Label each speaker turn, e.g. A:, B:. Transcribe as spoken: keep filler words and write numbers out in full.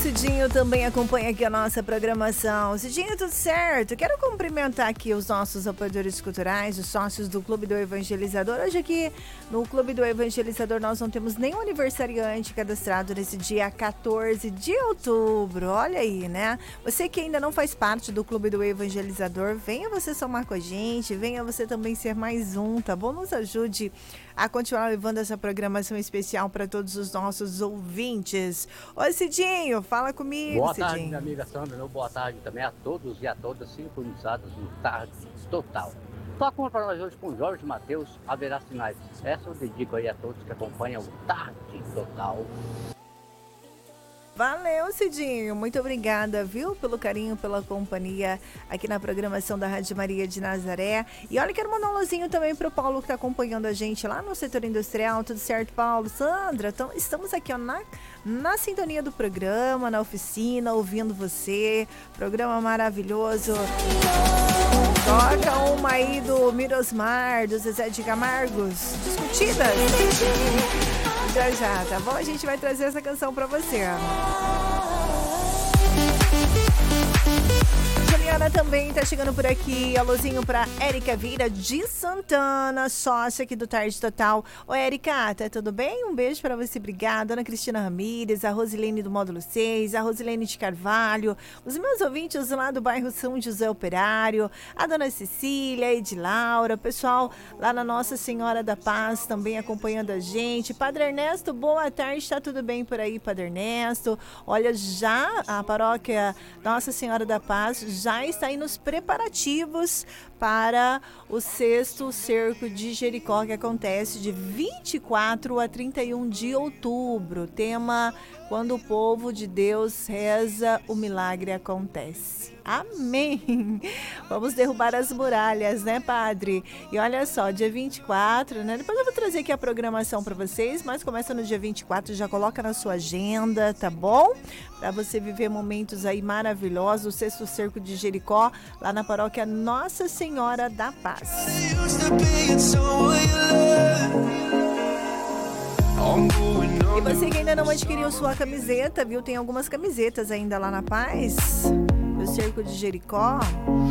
A: Cidinho também acompanha aqui a nossa programação. Cidinho, tudo certo? Quero cumprimentar aqui os nossos apoiadores culturais, os sócios do Clube do Evangelizador. Hoje aqui no Clube do Evangelizador nós não temos nenhum aniversariante cadastrado nesse dia quatorze de outubro. Olha aí, né? Você que ainda não faz parte do Clube do Evangelizador, venha você somar com a gente, venha você também ser mais um, tá bom? Nos ajude a continuar levando essa programação especial para todos os nossos ouvintes. Oi, Cidinho, fala comigo,
B: Boa
A: Cidinho.
B: tarde, minha amiga Sandra. Meu boa tarde também a todos e a todas sintonizadas no Tarde Total. Toca uma para nós hoje com Jorge Mateus, Haverá Sinais. Essa eu dedico aí a todos que acompanham o Tarde Total.
A: Valeu, Cidinho. Muito obrigada, viu, pelo carinho, pela companhia aqui na programação da Rádio Maria de Nazaré. E olha, quero mandar um alôzinho também pro Paulo que está acompanhando a gente lá no setor industrial. Tudo certo, Paulo? Sandra, então, estamos aqui ó, na, na sintonia do programa, na oficina, ouvindo você. Programa maravilhoso. Toca uma aí do Mirosmar, do Zezé de Camargos. Discutidas. Já, já, tá bom? A gente vai trazer essa canção pra você. Juliana também tá chegando por aqui. Alôzinho pra Érica Vira de Santana, sócia aqui do Tarde Total. Ô, Érica, tá tudo bem? Um beijo pra você, obrigada. Ana Cristina Ramírez, a Rosilene do Módulo seis, a Rosilene de Carvalho, os meus ouvintes lá do bairro São José Operário, a Dona Cecília, a Edilaura, pessoal lá na Nossa Senhora da Paz também acompanhando a gente. Padre Ernesto, boa tarde, tá tudo bem por aí, Padre Ernesto? Olha, já a paróquia Nossa Senhora da Paz já está aí nos preparativos para o sexto cerco de Jericó, que acontece de vinte e quatro a trinta e um de outubro. Tema: quando o povo de Deus reza, o milagre acontece. Amém! Vamos derrubar as muralhas, né, padre? E olha só, dia vinte e quatro, né? Depois eu vou trazer aqui a programação para vocês, mas começa no dia vinte e quatro, já coloca na sua agenda, tá bom? Para você viver momentos aí maravilhosos, o sexto cerco de Jericó, lá na paróquia Nossa Senhora da Paz. E você que ainda não adquiriu sua camiseta, viu? Tem algumas camisetas ainda lá na Paz, do cerco de Jericó.